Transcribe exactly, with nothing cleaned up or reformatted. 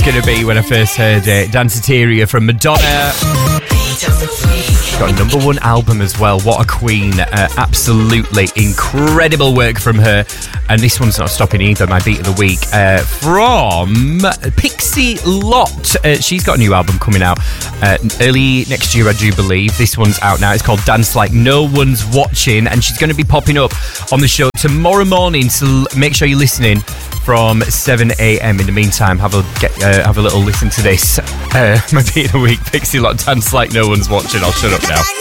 Gonna be when I first heard it. Danceteria from Madonna. Got a number one album as well. What a queen. Uh, absolutely incredible work from her. And this one's not stopping either. My beat of the week uh, from Pixie Lott. Uh, she's got a new album coming out uh, early next year, I do believe. This one's out now. It's called Dance Like No One's Watching. And she's going to be popping up on the show tomorrow morning. So make sure you're listening from seven a.m. In the meantime, have a get, uh, have a little listen to this. Uh, my beat of the week, Pixie Lott, Dance Like No One's Watching. I'll shut up now.